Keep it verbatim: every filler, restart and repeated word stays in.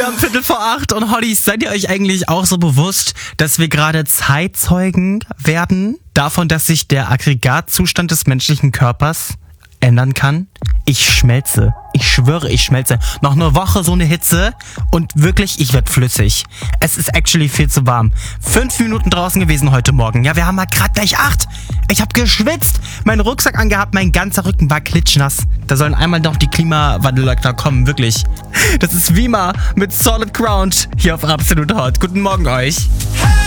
Wir haben Viertel vor acht und Hollys, seid ihr euch eigentlich auch so bewusst, dass wir gerade Zeitzeugen werden davon, dass sich der Aggregatzustand des menschlichen Körpers ändern kann? Ich schmelze. Ich schwöre, ich schmelze. Noch eine Woche so eine Hitze und wirklich, ich werd flüssig. Es ist actually viel zu warm. Fünf Minuten draußen gewesen heute Morgen. Ja, wir haben mal grad gleich acht. Ich hab geschwitzt, meinen Rucksack angehabt, mein ganzer Rücken war klitschnass. Da sollen einmal noch die Klimawandelleugner kommen, wirklich. Das ist Vima mit Solid Ground hier auf Absolut Hot. Guten Morgen euch. Hey!